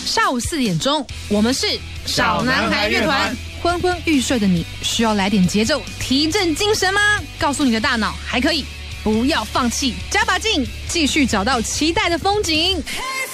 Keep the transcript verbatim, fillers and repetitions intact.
下午四点钟，我们是小男孩乐团。 昏昏欲睡的你，需要来点节奏提振精神吗？告诉你的大脑还可以，不要放弃，加把劲，继续找到期待的风景。